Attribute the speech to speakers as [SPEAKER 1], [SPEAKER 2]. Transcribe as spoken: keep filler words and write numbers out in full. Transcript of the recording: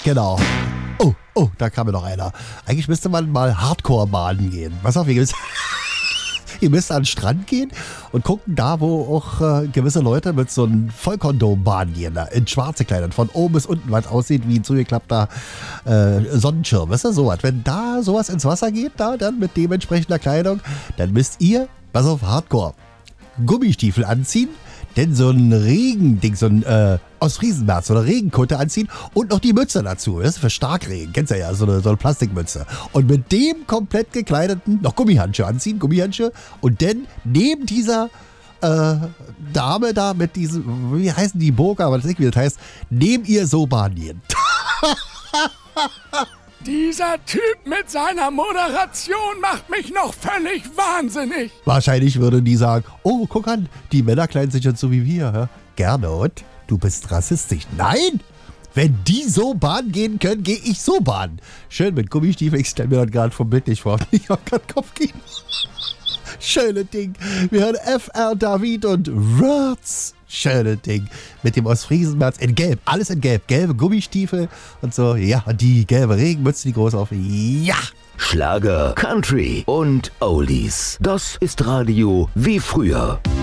[SPEAKER 1] genau. Oh, oh, da kam mir noch einer. Eigentlich müsste man mal Hardcore baden gehen. Pass auf, ihr müsst, ihr müsst an den Strand gehen und gucken da, wo auch äh, gewisse Leute mit so einem Vollkondom baden gehen, da, in schwarze Kleidern, von oben bis unten, was aussieht wie ein zugeklappter äh, Sonnenschirm. Weißt du, sowas. Wenn da sowas ins Wasser geht, da dann mit dementsprechender Kleidung, dann müsst ihr, pass auf, Hardcore, Gummistiefel anziehen, denn so ein Regending, so ein äh, Ostfriesenmärz, so eine Regenkutte anziehen und noch die Mütze dazu. Das ist für Starkregen, kennst du ja, so eine, so eine Plastikmütze. Und mit dem komplett gekleideten, noch Gummihandschuhe anziehen, Gummihandschuhe und dann neben dieser äh, Dame da mit diesem, wie heißen die Burka, aber das ist nicht, wie das heißt, neben ihr so baden gehen.
[SPEAKER 2] Dieser Typ mit seiner Moderation macht mich noch völlig wahnsinnig.
[SPEAKER 1] Wahrscheinlich würden die sagen, oh, guck an, die Männer kleiden sich jetzt so wie wir. Hä? Gernot, du bist rassistisch. Nein, wenn die so baden gehen können, gehe ich so baden. Schön mit Gummistiefeln, ich stelle mir das gerade vom Bild nicht vor. Ich habe gerade Kopfkino. Schöne Ding. Wir hören F R David und Rötz. Schöne Ding. Mit dem Ostfriesenmärz in Gelb. Alles in Gelb. Gelbe Gummistiefel und so. Ja, und die gelbe Regenmütze, die groß auf. Ja.
[SPEAKER 3] Schlager, Country und Oldies. Das ist Radio wie früher.